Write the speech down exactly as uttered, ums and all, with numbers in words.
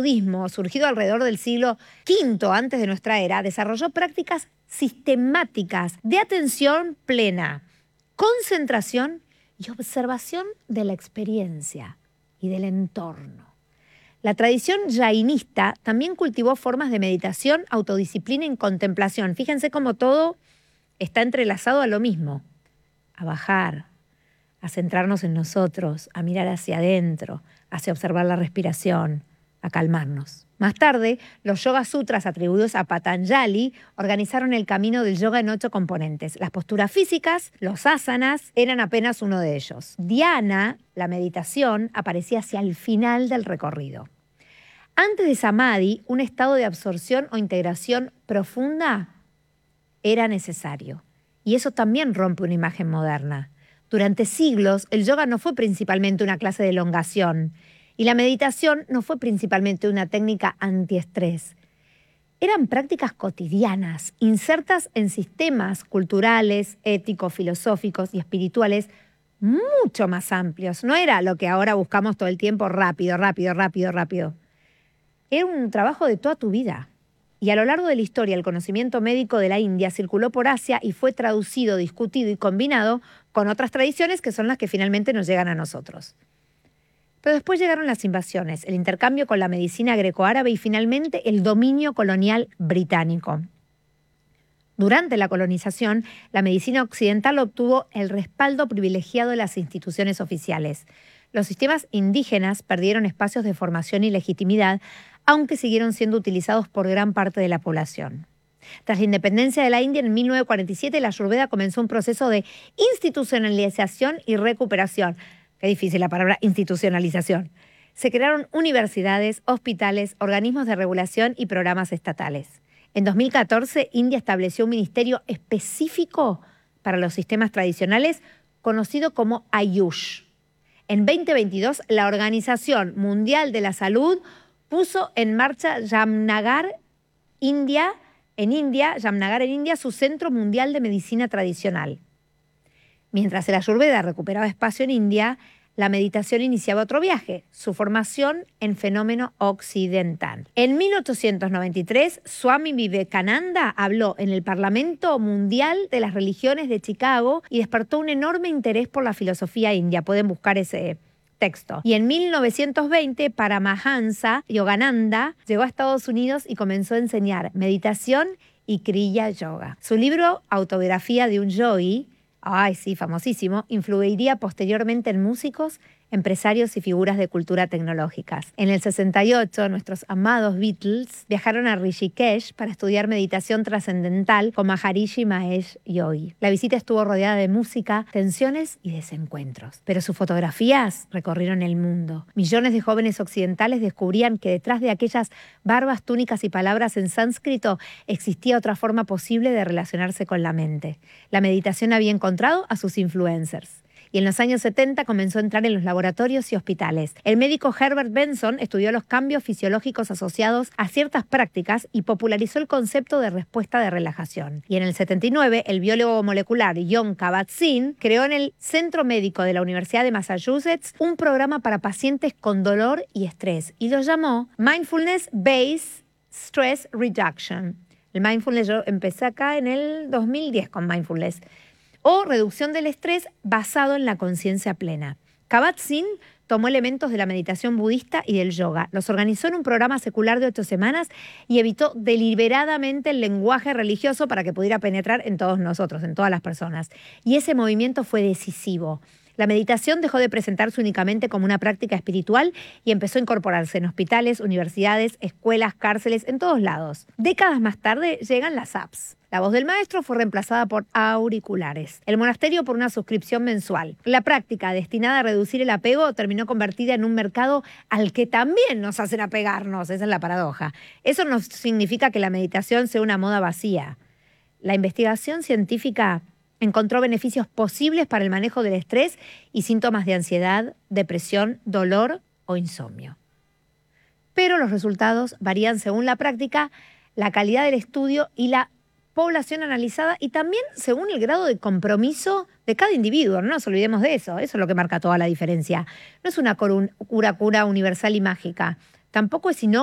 budismo, surgido alrededor del siglo quinto antes de nuestra era, desarrolló prácticas sistemáticas de atención plena, concentración y observación de la experiencia y del entorno. La tradición jainista también cultivó formas de meditación, autodisciplina y contemplación. Fíjense cómo todo está entrelazado a lo mismo, a bajar, a centrarnos en nosotros, a mirar hacia adentro, hacia observar la respiración, a calmarnos. Más tarde, los Yoga Sutras atribuidos a Patanjali organizaron el camino del yoga en ocho componentes. Las posturas físicas, los asanas, eran apenas uno de ellos. Dhyana, la meditación, aparecía hacia el final del recorrido. Antes de Samadhi, un estado de absorción o integración profunda era necesario. Y eso también rompe una imagen moderna. Durante siglos, el yoga no fue principalmente una clase de elongación y la meditación no fue principalmente una técnica antiestrés. Eran prácticas cotidianas, insertas en sistemas culturales, éticos, filosóficos y espirituales mucho más amplios. No era lo que ahora buscamos todo el tiempo, rápido, rápido, rápido, rápido. Era un trabajo de toda tu vida. Y a lo largo de la historia, el conocimiento médico de la India circuló por Asia y fue traducido, discutido y combinado con otras tradiciones que son las que finalmente nos llegan a nosotros. Pero después llegaron las invasiones, el intercambio con la medicina grecoárabe y finalmente el dominio colonial británico. Durante la colonización, la medicina occidental obtuvo el respaldo privilegiado de las instituciones oficiales. Los sistemas indígenas perdieron espacios de formación y legitimidad, aunque siguieron siendo utilizados por gran parte de la población. Tras la independencia de la India en mil novecientos cuarenta y siete, la Ayurveda comenzó un proceso de institucionalización y recuperación. Qué difícil la palabra institucionalización. Se crearon universidades, hospitales, organismos de regulación y programas estatales. En dos mil catorce, India estableció un ministerio específico para los sistemas tradicionales, conocido como Ayush. En veinte veintidós, la Organización Mundial de la Salud puso en marcha Jamnagar, India, en India, Jamnagar en India, su Centro Mundial de Medicina Tradicional. Mientras el Ayurveda recuperaba espacio en India, la meditación iniciaba otro viaje, su formación en fenómeno occidental. En mil ochocientos noventa y tres, Swami Vivekananda habló en el Parlamento Mundial de las Religiones de Chicago y despertó un enorme interés por la filosofía india. Pueden buscar ese texto. Y en mil novecientos veinte, Paramahansa Yogananda llegó a Estados Unidos y comenzó a enseñar meditación y Kriya Yoga. Su libro Autobiografía de un Yogi, ay sí, famosísimo, influiría posteriormente en músicos, empresarios y figuras de cultura tecnológicas. En el sesenta y ocho, nuestros amados Beatles viajaron a Rishikesh para estudiar meditación trascendental con Maharishi Mahesh Yogi. La visita estuvo rodeada de música, tensiones y desencuentros. Pero sus fotografías recorrieron el mundo. Millones de jóvenes occidentales descubrían que detrás de aquellas barbas, túnicas y palabras en sánscrito existía otra forma posible de relacionarse con la mente. La meditación había encontrado a sus influencers. Y en los años setenta comenzó a entrar en los laboratorios y hospitales. El médico Herbert Benson estudió los cambios fisiológicos asociados a ciertas prácticas y popularizó el concepto de respuesta de relajación. Y en el setenta y nueve, el biólogo molecular John Kabat-Zinn creó en el Centro Médico de la Universidad de Massachusetts un programa para pacientes con dolor y estrés y lo llamó Mindfulness Based Stress Reduction. El mindfulness, yo empecé acá en el dos mil diez con mindfulness, o reducción del estrés basado en la conciencia plena. Kabat-Zinn tomó elementos de la meditación budista y del yoga, los organizó en un programa secular de ocho semanas y evitó deliberadamente el lenguaje religioso para que pudiera penetrar en todos nosotros, en todas las personas. Y ese movimiento fue decisivo. La meditación dejó de presentarse únicamente como una práctica espiritual y empezó a incorporarse en hospitales, universidades, escuelas, cárceles, en todos lados. Décadas más tarde llegan las apps. La voz del maestro fue reemplazada por auriculares. El monasterio por una suscripción mensual. La práctica destinada a reducir el apego terminó convertida en un mercado al que también nos hacen apegarnos. Esa es la paradoja. Eso no significa que la meditación sea una moda vacía. La investigación científica encontró beneficios posibles para el manejo del estrés y síntomas de ansiedad, depresión, dolor o insomnio. Pero los resultados varían según la práctica, la calidad del estudio y la población analizada y también según el grado de compromiso de cada individuo. No nos olvidemos de eso, eso es lo que marca toda la diferencia. No es una cura, cura universal y mágica, tampoco es sinónimo